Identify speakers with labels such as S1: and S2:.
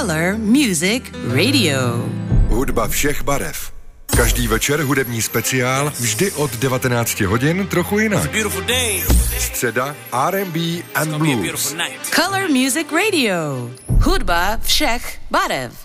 S1: Color Music Radio.
S2: Hudba všech barev. Každý večer hudební speciál, vždy od 19 hodin, trochu jinak. Středa R&B and Blues.
S1: Color Music Radio. Hudba všech barev.